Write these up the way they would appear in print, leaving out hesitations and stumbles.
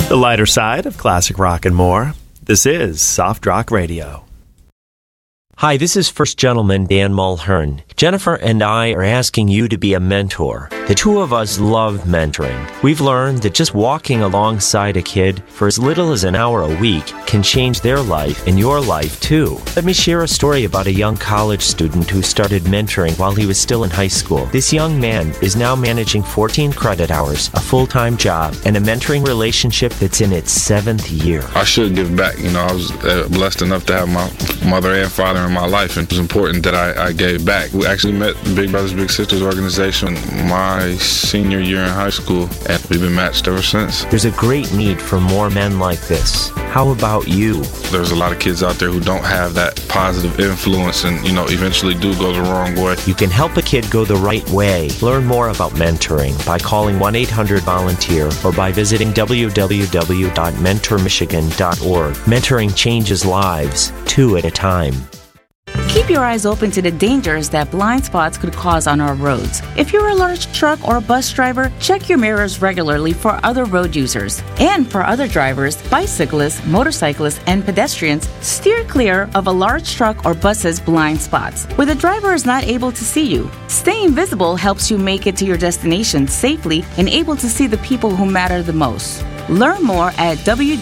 The lighter side of classic rock and more. This is Soft Rock Radio. Hi, this is First Gentleman Dan Mulhern. Jennifer and I are asking you to be a mentor. The two of us love mentoring. We've learned that just walking alongside a kid for as little as an hour a week can change their life and your life too. Let me share a story about a young college student who started mentoring while he was still in high school. This young man is now managing 14 credit hours, a full-time job, and a mentoring relationship that's in its 7th year. I should give back. I was blessed enough to have my mother and father in my life, and it was important that I gave back. We actually met Big Brothers Big Sisters organization my senior year in high school, and we've been matched ever since. There's a great need for more men like this. How about you? There's a lot of kids out there who don't have that positive influence and, eventually do go the wrong way. You can help a kid go the right way. Learn more about mentoring by calling 1-800-VOLUNTEER or by visiting www.mentormichigan.org. Mentoring changes lives, 2 at a time. Keep your eyes open to the dangers that blind spots could cause on our roads. If you're a large truck or bus driver, check your mirrors regularly for other road users. And for other drivers, bicyclists, motorcyclists, and pedestrians, steer clear of a large truck or bus's blind spots, where the driver is not able to see you. Staying visible helps you make it to your destination safely and able to see the people who matter the most. Learn more at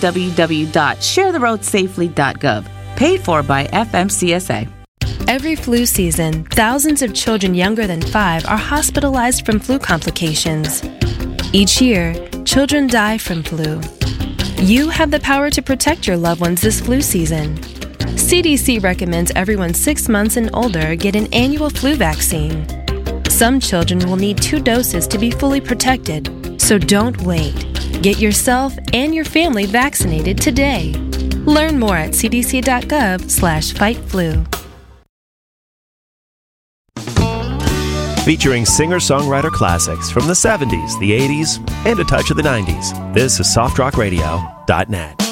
www.sharetheroadsafely.gov. Paid for by FMCSA. Every flu season, thousands of children younger than 5 are hospitalized from flu complications. Each year, children die from flu. You have the power to protect your loved ones this flu season. CDC recommends everyone 6 months and older get an annual flu vaccine. Some children will need 2 doses to be fully protected, so don't wait. Get yourself and your family vaccinated today. Learn more at cdc.gov/fightflu. Featuring singer-songwriter classics from the 70s, the 80s, and a touch of the 90s. This is softrockradio.net.